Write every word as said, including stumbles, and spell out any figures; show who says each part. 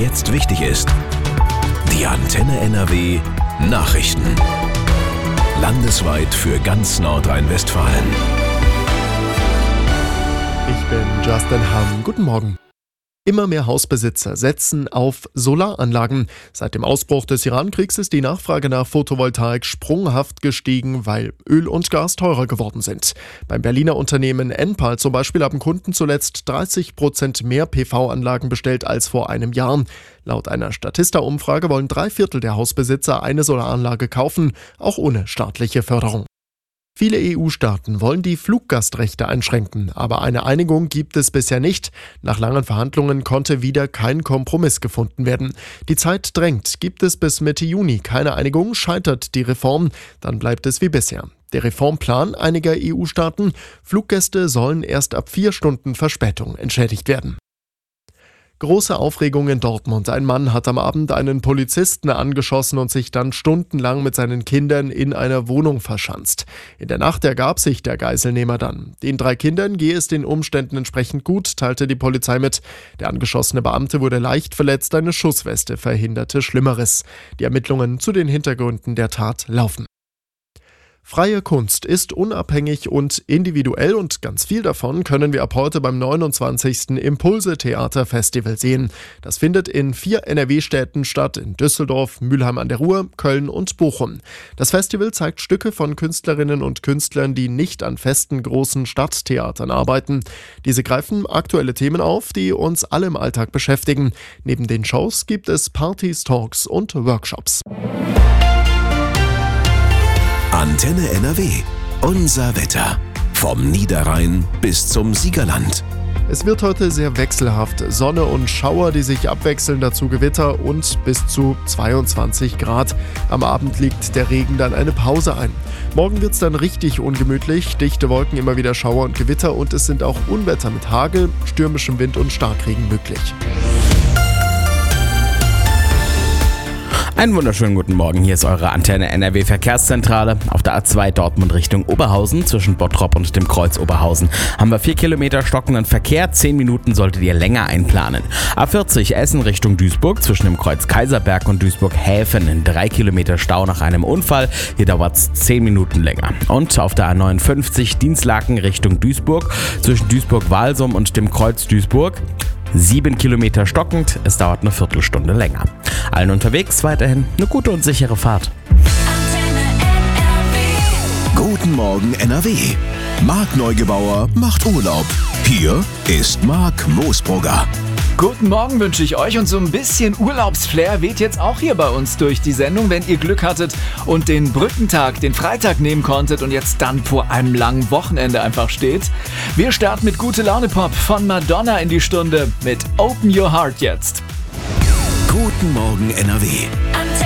Speaker 1: jetzt wichtig ist. Die Antenne N R W Nachrichten. Landesweit für ganz Nordrhein-Westfalen.
Speaker 2: Ich bin Justin Hamm. Guten Morgen. Immer mehr Hausbesitzer setzen auf Solaranlagen. Seit dem Ausbruch des Iran-Kriegs ist die Nachfrage nach Photovoltaik sprunghaft gestiegen, weil Öl und Gas teurer geworden sind. Beim Berliner Unternehmen Enpal zum Beispiel haben Kunden zuletzt dreißig Prozent mehr P V-Anlagen bestellt als vor einem Jahr. Laut einer Statista-Umfrage wollen drei Viertel der Hausbesitzer eine Solaranlage kaufen, auch ohne staatliche Förderung. Viele E U-Staaten wollen die Fluggastrechte einschränken, aber eine Einigung gibt es bisher nicht. Nach langen Verhandlungen konnte wieder kein Kompromiss gefunden werden. Die Zeit drängt. Gibt es bis Mitte Juni keine Einigung, scheitert die Reform, dann bleibt es wie bisher. Der Reformplan einiger E U-Staaten: Fluggäste sollen erst ab vier Stunden Verspätung entschädigt werden. Große Aufregung in Dortmund. Ein Mann hat am Abend einen Polizisten angeschossen und sich dann stundenlang mit seinen Kindern in einer Wohnung verschanzt. In der Nacht ergab sich der Geiselnehmer dann. Den drei Kindern gehe es den Umständen entsprechend gut, teilte die Polizei mit. Der angeschossene Beamte wurde leicht verletzt, eine Schussweste verhinderte Schlimmeres. Die Ermittlungen zu den Hintergründen der Tat laufen. Freie Kunst ist unabhängig und individuell und ganz viel davon können wir ab heute beim neunundzwanzigsten Impulse-Theater-Festival sehen. Das findet in vier N R W-Städten statt, in Düsseldorf, Mülheim an der Ruhr, Köln und Bochum. Das Festival zeigt Stücke von Künstlerinnen und Künstlern, die nicht an festen großen Stadttheatern arbeiten. Diese greifen aktuelle Themen auf, die uns alle im Alltag beschäftigen. Neben den Shows gibt es Partys, Talks und Workshops.
Speaker 1: Antenne N R W. Unser Wetter. Vom Niederrhein bis zum Siegerland.
Speaker 2: Es wird heute sehr wechselhaft. Sonne und Schauer, die sich abwechseln, dazu Gewitter und bis zu zweiundzwanzig Grad. Am Abend legt der Regen dann eine Pause ein. Morgen wird es dann richtig ungemütlich. Dichte Wolken, immer wieder Schauer und Gewitter und es sind auch Unwetter mit Hagel, stürmischem Wind und Starkregen möglich.
Speaker 3: Einen wunderschönen guten Morgen, hier ist eure Antenne N R W Verkehrszentrale. Auf der A zwei Dortmund Richtung Oberhausen zwischen Bottrop und dem Kreuz Oberhausen haben wir vier Kilometer stockenden Verkehr, zehn Minuten solltet ihr länger einplanen. A vierzig Essen Richtung Duisburg zwischen dem Kreuz Kaiserberg und Duisburg-Häfen, drei Kilometer Stau nach einem Unfall, hier dauert es zehn Minuten länger. Und auf der A neunundfünfzig Dienstlaken Richtung Duisburg zwischen Duisburg-Walsum und dem Kreuz Duisburg, sieben Kilometer stockend, es dauert eine Viertelstunde länger. Allen unterwegs weiterhin eine gute und sichere Fahrt.
Speaker 1: Guten Morgen N R W. Marc Neugebauer macht Urlaub. Hier ist Marc Moosbrugger.
Speaker 4: Guten Morgen wünsche ich euch und so ein bisschen Urlaubsflair weht jetzt auch hier bei uns durch die Sendung, wenn ihr Glück hattet und den Brückentag, den Freitag nehmen konntet und jetzt dann vor einem langen Wochenende einfach steht. Wir starten mit Gute Laune Pop von Madonna in die Stunde mit Open Your Heart jetzt.
Speaker 1: Guten Morgen N R W.